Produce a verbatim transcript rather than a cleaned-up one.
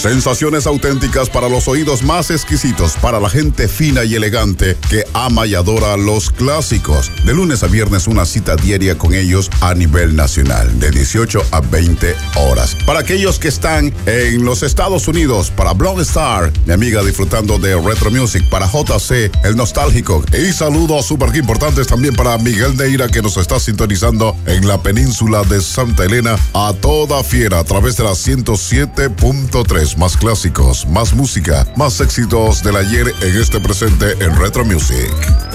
Sensaciones auténticas para los oídos más exquisitos, para la gente fina y elegante que ama y adora los clásicos. De lunes a viernes una cita diaria con ellos a nivel nacional, de dieciocho a veinte horas. Para aquellos que están en los Estados Unidos, para Blonde Star, mi amiga disfrutando de Retro Music, para J C, el nostálgico. Y saludos súper importantes también para Miguel Neira, que nos está sintonizando en la península de Santa Elena, a toda fiera a través de la ciento siete punto tres. Más clásicos, más música, más éxitos del ayer en este presente en Retro Music.